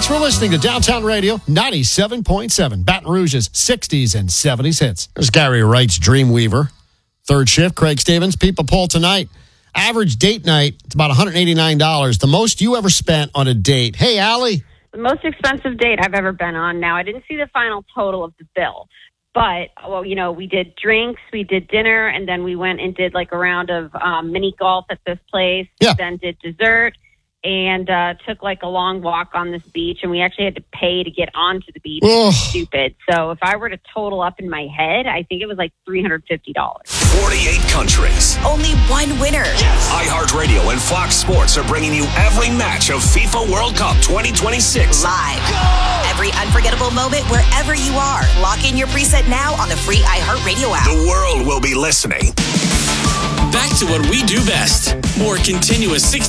for listening to Downtown Radio 97.7, Baton Rouge's 60s and 70s hits. There's Gary Wright's Dreamweaver. Third shift, Craig Stevens, People Poll tonight. Average date night, it's about $189. The most you ever spent on a date. Hey, Allie. The most expensive date I've ever been on. Now, I didn't see the final total of the bill. But, well, you know, we did drinks, we did dinner, and then we went and did like a round of mini golf at this place. Yeah. Then did dessert and took like a long walk on this beach. And we actually had to pay to get onto the beach. Ugh. Stupid. So if I were to total up in my head, I think it was like $350. 48 countries. Only one winner. iHeartRadio and Fox Sports are bringing you every match of FIFA World Cup 2026. Live. Every unforgettable moment wherever you are. Lock in your preset now on the free iHeartRadio app. The world will be listening. Back to what we do best. More continuous 60